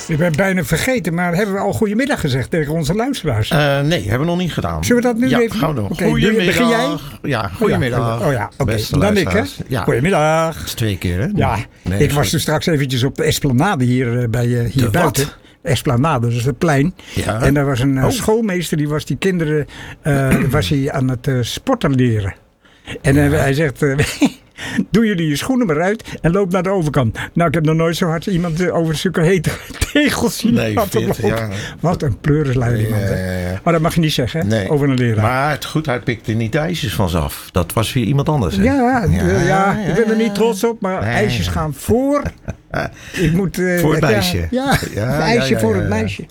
Ik ben bijna vergeten, maar hebben we al goedemiddag gezegd tegen onze luisteraars? Nee, hebben we nog niet gedaan. Zullen we dat nu even? Gaan we doen. Okay, Goedemiddag. Begin jij? Ja, goedemiddag. Oh ja, oké. Beste Dan ik, hè? luisteraars. Ja. Goedemiddag. Dat is 2 keer, hè? Ja, Nee, ik was dus straks eventjes op de Esplanade hier buiten. Esplanade, dus het plein. Ja. En daar was een schoolmeester, die was die kinderen was hij aan het sporten leren. En hij zegt, doe jullie je schoenen maar uit en loop naar de overkant. Nou, ik heb nog nooit zo hard iemand over zulke hete tegels zien laten lopen. Wat een pleurisluiding. Ja. Maar dat mag je niet zeggen, over een leraar. Maar het goed, hij pikte niet de ijsjes van ze af. Dat was weer iemand anders. Hè? Ja, ik ben er niet trots op, maar ijsjes gaan voor. Ik moet, voor het meisje. Ja, het ijsje voor het meisje.